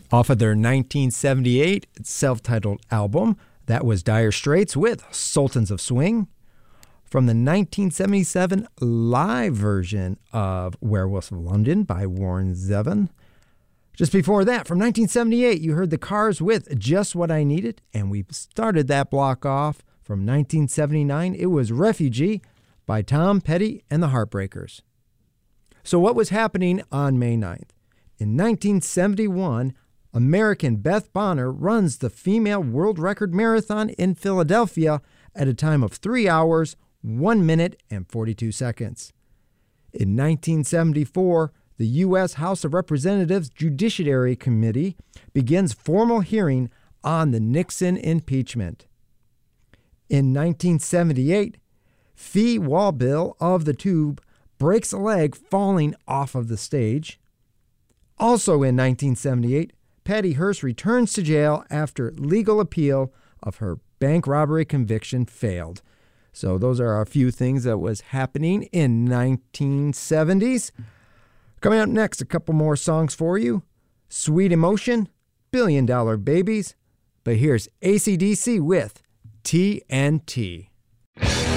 Off of their 1978 self-titled album, that was Dire Straits with Sultans of Swing. From the 1977 live version of Werewolves of London by Warren Zevon. Just before that, from 1978, you heard The Cars with Just What I Needed, and we started that block off from 1979. It was Refugee by Tom Petty and the Heartbreakers. So what was happening on May 9th? In 1971, American Beth Bonner runs the female world record marathon in Philadelphia at a time of 3 hours, 1 minute, and 42 seconds. In 1974, the U.S. House of Representatives Judiciary Committee begins formal hearing on the Nixon impeachment. In 1978, Fee Wallbill of the Tube breaks a leg falling off of the stage. Also in 1978, Patty Hearst returns to jail after legal appeal of her bank robbery conviction failed. So those are a few things that was happening in 1970s. Coming up next, a couple more songs for you. Sweet Emotion, Billion Dollar Babies. But here's AC/DC with TNT.